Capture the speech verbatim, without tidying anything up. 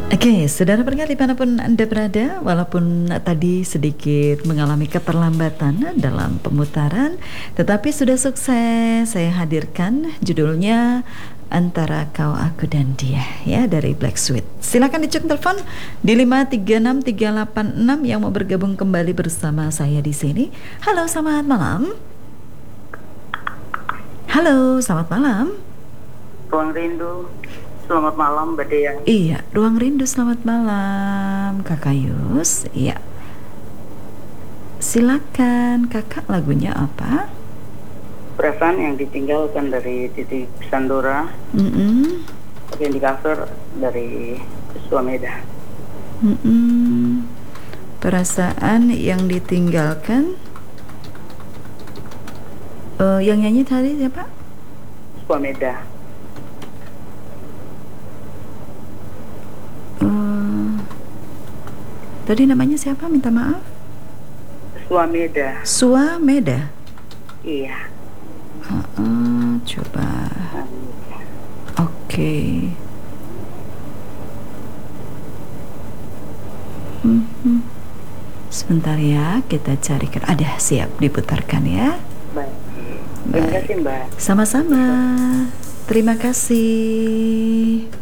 Oke, saudara pendengar dimanapun Anda berada, walaupun tadi sedikit mengalami keterlambatan dalam pemutaran, tetapi sudah sukses saya hadirkan judulnya Antara Kau, Aku, dan Dia, ya, dari Black Sweet. Silakan dicek telepon di lima tiga enam tiga delapan enam yang mau bergabung kembali bersama saya di sini. Halo, selamat malam. Halo, selamat malam. Ruang Rindu. Selamat malam, Mbak Dea. Iya, Ruang Rindu, selamat malam, Kakak Yus. Iya, silakan Kakak, lagunya apa? Perasaan yang ditinggalkan dari Titi Sandora. Mm-mm. Yang di cover dari Suameda. Mm-mm. Perasaan yang ditinggalkan. Uh, yang nyanyi tadi siapa? Suameda. Uh, tadi namanya siapa? Minta maaf. Suameda. Suameda. Iya. Uh-uh, coba. Oke. Okay. Hmm. Sebentar ya, kita carikan. Ada, siap diputarkan ya. Baik. Terima kasih, Mbak. Sama-sama. Terima kasih.